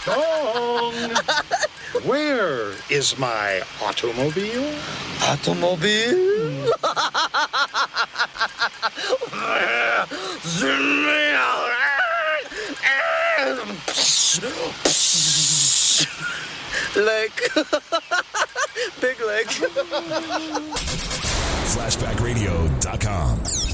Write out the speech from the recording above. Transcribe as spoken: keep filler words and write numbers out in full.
Dong! Where is my automobile? Automobile? Leg. Big leg. flashback radio dot com